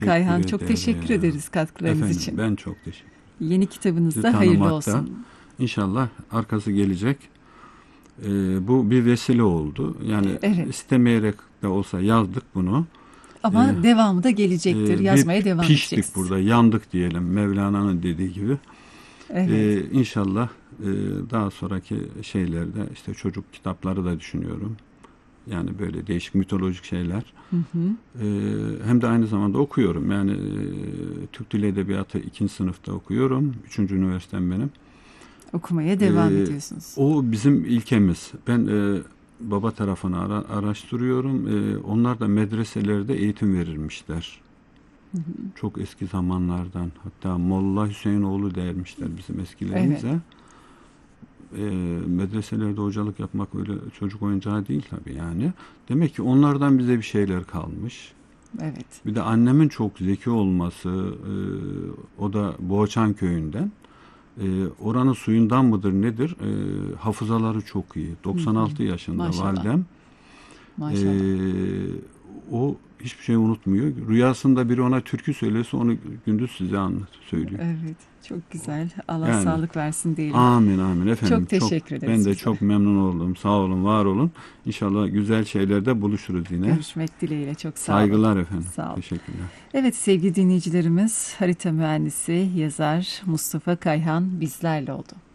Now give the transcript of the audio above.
Kayhan, çok teşekkür ederim. ederiz katkılarınız Efendim, için. ben çok teşekkür ederim. Yeni kitabınız Sizi da hayırlı tanımakta, olsun. İnşallah arkası gelecek. Bu bir vesile oldu. Yani Evet. istemeyerek de olsa yazdık bunu. Ama devamı da gelecektir. Yazmaya devam piştik edeceksiniz. burada, yandık diyelim Mevlana'nın dediği gibi. Evet. İnşallah daha sonraki şeylerde işte çocuk kitapları da düşünüyorum. Yani böyle değişik mitolojik şeyler. Hı hı. Hem de aynı zamanda okuyorum. Yani Türk Dili Edebiyatı 2. sınıfta okuyorum. 3. üniversitem benim. Okumaya devam ediyorsunuz. O bizim ilkemiz. Ben baba tarafını araştırıyorum. Onlar da medreselerde eğitim verirmişler. Hı hı. Çok eski zamanlardan. Hatta Molla Hüseyinoğlu dermişler bizim eskilerimize. Evet. Medreselerde hocalık yapmak öyle çocuk oyuncağı değil tabii yani. Demek ki onlardan bize bir şeyler kalmış. Evet. Bir de annemin çok zeki olması, o da Boğaçan köyünden. Oranın suyundan mıdır nedir? Hafızaları çok iyi. 96 yaşında Maşallah. validem. Maşallah. O hiçbir şey unutmuyor. Rüyasında biri ona türkü söylese onu gündüz size söylüyor. Evet. Çok güzel. Allah Yani, sağlık versin diyelim. Amin amin efendim. Çok teşekkür ederiz. Ben de size. çok memnun oldum. Sağ olun, var olun. İnşallah güzel şeylerde buluşuruz yine. Görüşmek dileğiyle. Çok sağ olun. Saygılar efendim. Sağ olun. Teşekkürler. Evet sevgili dinleyicilerimiz, harita mühendisi, yazar Mustafa Kayhan bizlerle oldu.